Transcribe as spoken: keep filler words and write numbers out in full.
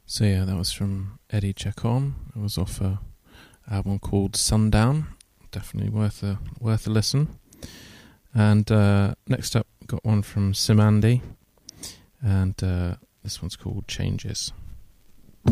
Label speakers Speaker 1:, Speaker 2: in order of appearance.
Speaker 1: So yeah, that was from Eddie Chacon. It was off a album called Sundown. Definitely worth a worth a listen. And uh, next up, got one from Simandi, and uh, this one's called Changes.